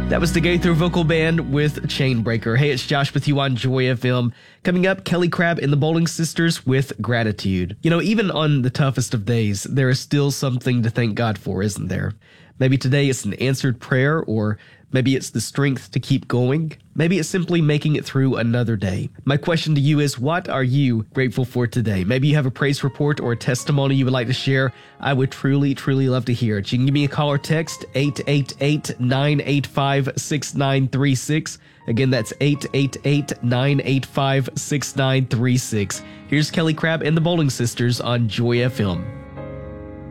That was the Gaither Vocal Band with Chainbreaker. Hey, it's Josh with you on Joy FM. Coming up, Kelly Crabb and the Bowling Sisters with Gratitude. You know, even on the toughest of days, there is still something to thank God for, isn't there? Maybe today it's an answered prayer, or maybe it's the strength to keep going. Maybe it's simply making it through another day. My question to you is, what are you grateful for today? Maybe you have a praise report or a testimony you would like to share. I would truly, truly love to hear it. You can give me a call or text 888-985-6936. Again, that's 888-985-6936. Here's Kelly Crabb and the Bowling Sisters on Joy FM.